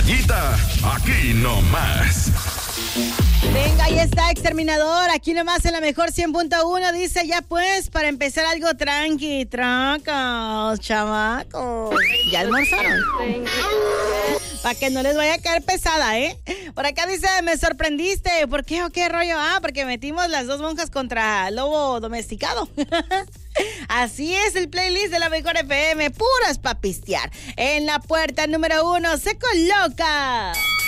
Estrellita, aquí nomás. Venga, ahí está Exterminador, aquí nomás en la mejor 100.1. Dice, ya pues, para empezar algo tranqui, trancos, chamacos. ¿Ya almorzaron? Para que no les vaya a caer pesada, ¿eh? Por acá dice, me sorprendiste. ¿Por qué o qué rollo? Porque metimos las dos monjas contra lobo domesticado. Así es el playlist de la mejor FM, puras pa' pistear. En la puerta número 1 se coloca